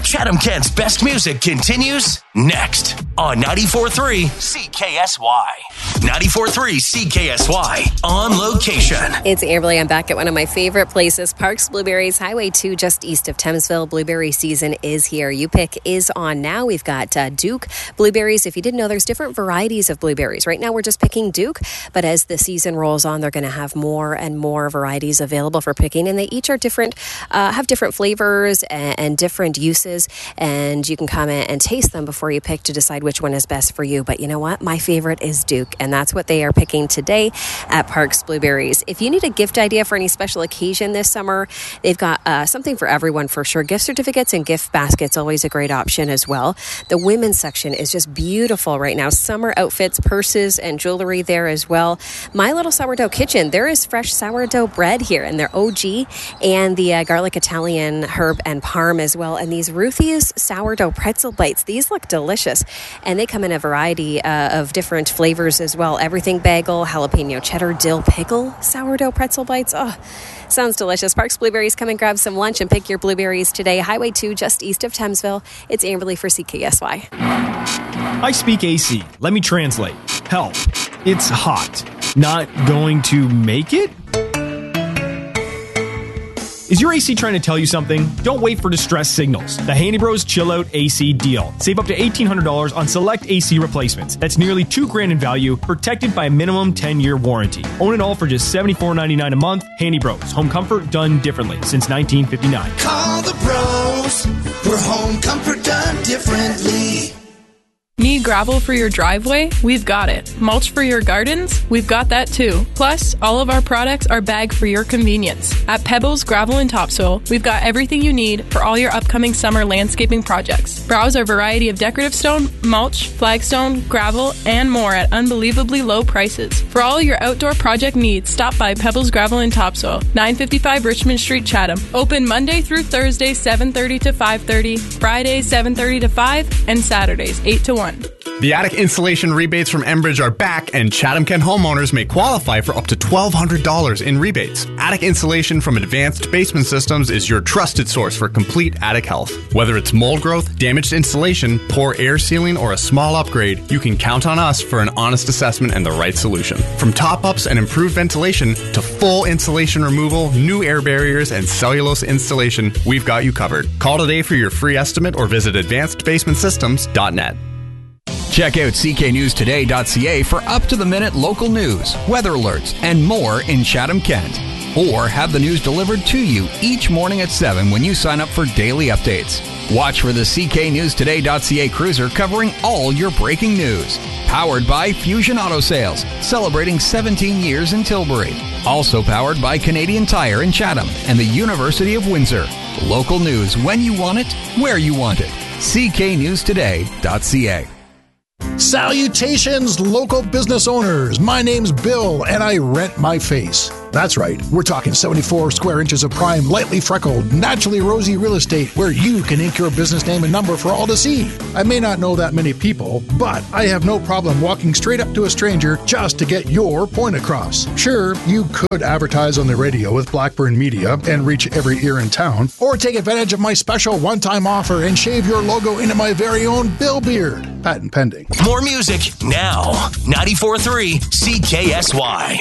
Chatham-Kent's best music continues next on 94.3 CKSY. 94.3 CKSY on location. It's Amberly. I'm back at one of my favorite places, Parks Blueberries, Highway 2, just east of Thamesville. Blueberry season is here. U-Pick is on now. We've got Duke blueberries. If you didn't know, there's different varieties of blueberries. Right now, we're just picking Duke, but as the season rolls on, they're going to have more and more varieties available for picking, and they each are different, have different flavors and different uses, and you can come and taste them before you pick to decide which one is best for you. But you know what? My favorite is Duke, and that's what they are picking today at Parks Blueberries. If you need a gift idea for any special occasion this summer, they've got something for everyone for sure. Gift certificates and gift baskets, always a great option as well. The women's section is just beautiful right now. Summer outfits, purses, and jewelry there as well. My Little Sourdough Kitchen, there is fresh sourdough bread here, and they're OG, and the garlic Italian herb and parm as well. And these Ruthie's sourdough pretzel bites, these look delicious, and they come in a variety of different flavors as well. Everything bagel, jalapeno cheddar, dill pickle, sourdough pretzel bites. Oh, sounds delicious. Parks Blueberries, come and grab some lunch and pick your blueberries today. Highway 2, just east of Thamesville. It's Amberly for CKSY. I speak AC. Let me translate. Help. It's hot. Not going to make it? Is your AC trying to tell you something? Don't wait for distress signals. The Handy Bros Chill Out AC deal. Save up to $1,800 on select AC replacements. That's nearly $2,000 in value, protected by a minimum 10-year warranty. Own it all for just $74.99 a month. Handy Bros. Home comfort done differently since 1959. Call the pros for home comfort done differently. Need gravel for your driveway? We've got it. Mulch for your gardens? We've got that too. Plus, all of our products are bagged for your convenience. At Pebbles Gravel and Topsoil, we've got everything you need for all your upcoming summer landscaping projects. Browse our variety of decorative stone, mulch, flagstone, gravel, and more at unbelievably low prices. For all your outdoor project needs, stop by Pebbles Gravel and Topsoil, 955 Richmond Street, Chatham. Open Monday through Thursday, 7:30 to 5:30, Fridays, 7:30 to 5, and Saturdays, 8 to 1. The attic installation rebates from Enbridge are back, and Chatham-Kent homeowners may qualify for up to $1,200 in rebates. Attic installation from Advanced Basement Systems is your trusted source for complete attic health. Whether it's mold growth, damaged insulation, poor air sealing, or a small upgrade, you can count on us for an honest assessment and the right solution. From top-ups and improved ventilation to full insulation removal, new air barriers, and cellulose installation, we've got you covered. Call today for your free estimate or visit advancedbasementsystems.net. Check out cknewstoday.ca for up-to-the-minute local news, weather alerts, and more in Chatham-Kent. Or have the news delivered to you each morning at 7 when you sign up for daily updates. Watch for the cknewstoday.ca cruiser covering all your breaking news. Powered by Fusion Auto Sales, celebrating 17 years in Tilbury. Also powered by Canadian Tire in Chatham and the University of Windsor. Local news when you want it, where you want it. cknewstoday.ca. Salutations, local business owners. My name's Bill, and I rent my face. That's right, we're talking 74 square inches of prime, lightly freckled, naturally rosy real estate where you can ink your business name and number for all to see. I may not know that many people, but I have no problem walking straight up to a stranger just to get your point across. Sure, you could advertise on the radio with Blackburn Media and reach every ear in town, or take advantage of my special one-time offer and shave your logo into my very own Bill beard. Patent pending. More music now. 94.3 CKSY.